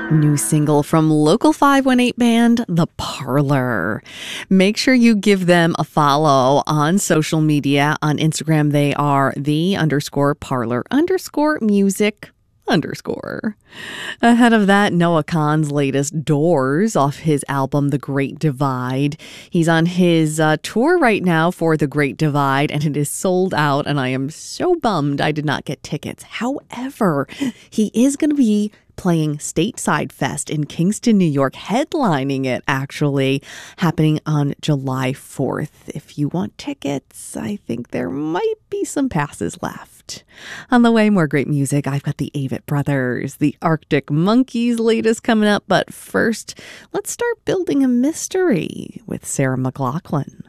New single from local 518 band, The Parlor. Make sure you give them a follow on social media. On Instagram, they are _parlor_music_. Ahead of that, Noah Kahan's latest, Doors, off his album The Great Divide. He's on his tour right now for The Great Divide, and it is sold out, and I am so bummed I did not get tickets. However, he is going to be playing Stateside Fest in Kingston, New York, headlining it, actually, happening on July 4th. If you want tickets, I think there might be some passes left. On the way, more great music. I've got the Avett Brothers, the Arctic Monkeys latest coming up. But first, let's start building a mystery with Sarah McLachlan.